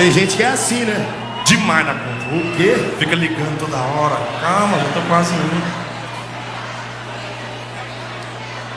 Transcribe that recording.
Tem gente que é assim, né? Demais da conta. O quê? Fica ligando toda hora. Calma, já tô quase indo.